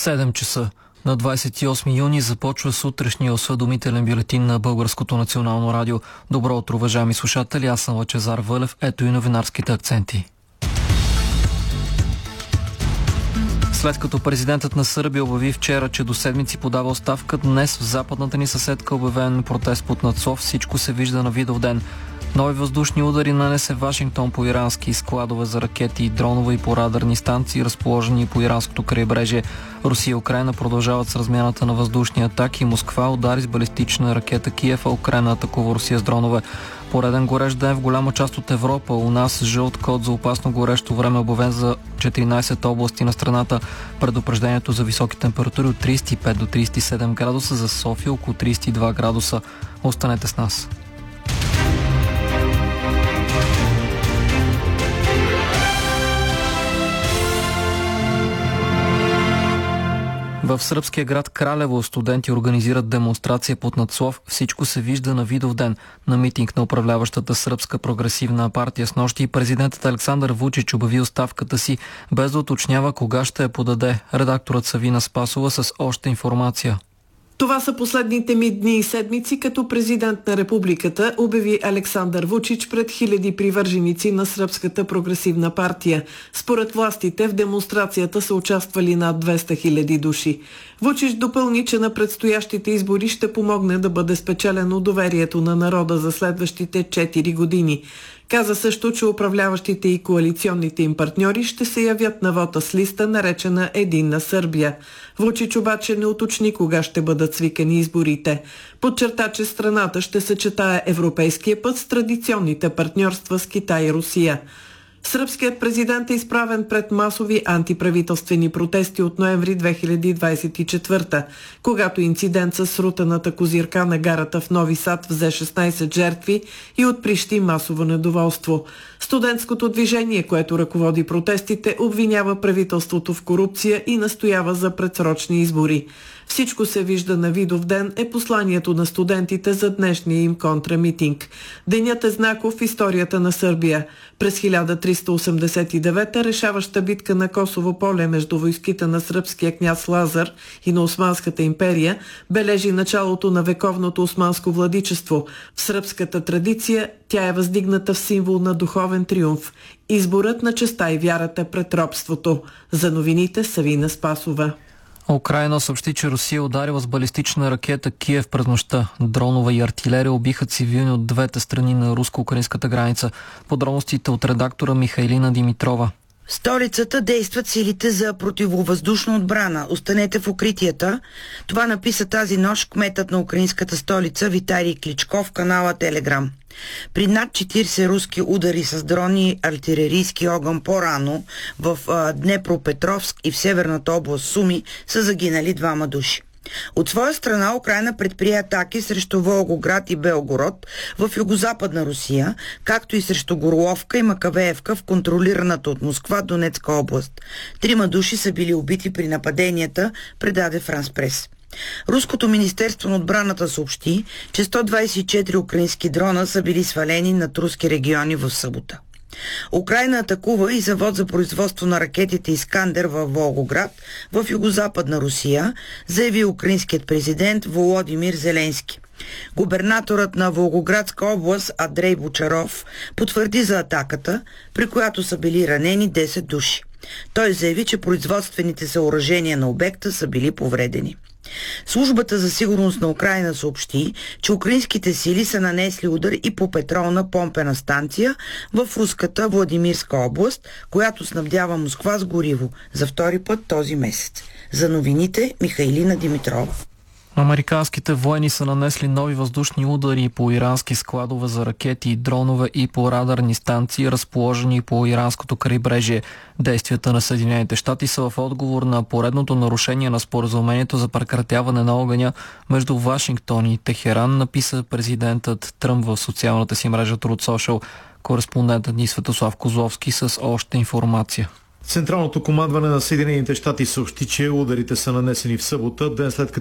7 часа. На 28 юни започва сутрешния осведомителен бюлетин на Българското национално радио. Добро утро, уважаеми слушатели, аз съм Лъчезар Вълев. Ето и новинарските акценти. След като президентът на Сърбия обяви вчера, че до седмици подава оставка, днес в западната ни съседка обявен протест под надслов "Всичко се вижда на Видовден". Нови въздушни удари нанесе Вашингтон по ирански складове за ракети, дронове и по радарни станции, разположени по иранското крайбрежие. Русия и Украйна продължават с размяната на въздушни атаки. Москва удари с балистична ракета Киев, а Украйна атакува Русия с дронове. Пореден горещ ден в голяма част от Европа. У нас жълт код за опасно горещо време, обявен за 14 области на страната. Предупреждението за високи температури от 35 до 37 градуса, за София около 32 градуса. Останете с нас. В сръбския град Кралево студенти организират демонстрация под надслов "Всичко се вижда на Видовден". На митинг на управляващата сръбска прогресивна партия снощи президентът Александър Вучич обяви оставката си, без да уточнява кога ще я подаде. Редакторът Савина Спасова с още информация. Това са последните ми дни и седмици като президент на републиката, обяви Александър Вучич пред хиляди привърженици на Сръбската прогресивна партия. Според властите в демонстрацията са участвали над 200 хиляди души. Вучич допълни, че на предстоящите избори ще помогне да бъде спечелено доверието на народа за следващите 4 години. Каза също, че управляващите и коалиционните им партньори ще се явят на вота с листа, наречена "Единна Сърбия". Вучич обаче не уточни кога ще бъдат свикани изборите. Подчерта, че страната ще съчетае европейския път с традиционните партньорства с Китай и Русия. Сръбският президент е изправен пред масови антиправителствени протести от ноември 2024, когато инцидент с срутаната козирка на гарата в Нови Сад взе 16 жертви и отприщи масово недоволство. Студентското движение, което ръководи протестите, обвинява правителството в корупция и настоява за предсрочни избори. "Всичко се вижда на Видовден" е посланието на студентите за днешния им контрамитинг. Денят е знаков в историята на Сърбия. През 1389 решаваща битка на Косово поле между войските на сръбския княз Лазар и на Османската империя бележи началото на вековното османско владичество. В сръбската традиция тя е въздигната в символ на духовен триумф. Изборът на честта и вярата пред робството. За новините Савина Спасова. Украйна съобщи, че Русия ударила с балистична ракета Киев през нощта. Дронове и артилерия убиха цивилни от двете страни на руско-украинската граница. Подробностите от редактора Михайлина Димитрова. В столицата действат силите за противовъздушна отбрана. Останете в укритията. Това написа тази нощ кметът на украинската столица Виталий Кличко в канала Телеграм. При над 40 руски удари с дрони и артилерийски огън по-рано в Днепропетровск и в северната област Суми са загинали 2 души. От своя страна Украйна предприе атаки срещу Волгоград и Белгород в югозападна Русия, както и срещу Горловка и Макавеевка в контролираната от Москва Донецка област. 3 души са били убити при нападенията, предаде Франс Прес. Руското министерство на отбраната съобщи, че 124 украински дрона са били свалени над руски региони в събота. Украйна атакува и завод за производство на ракетите Искандер във Волгоград, в югозападна Русия, заяви украинският президент Володимир Зеленски. Губернаторът на Волгоградска област Андрей Бочаров потвърди за атаката, при която са били ранени 10 души. Той заяви, че производствените съоръжения на обекта са били повредени. Службата за сигурност на Украйна съобщи, че украинските сили са нанесли удар и по петролна помпена станция в руската Владимирска област, която снабдява Москва с гориво за втори път този месец. За новините Михайлина Димитрова. Американските военни са нанесли нови въздушни удари по ирански складове за ракети и дронове и по радарни станции, разположени по иранското крайбрежие. Действията на Съединените щати са в отговор на поредното нарушение на споразумението за прекратяване на огъня между Вашингтон и Техеран, написа президентът Тръмп в социалната си мрежа Truth Social. Кореспондентът ни Светослав Козловски с още информация. Централното командване на Съединените щати съобщи, че ударите са нанесени в събота, ден след като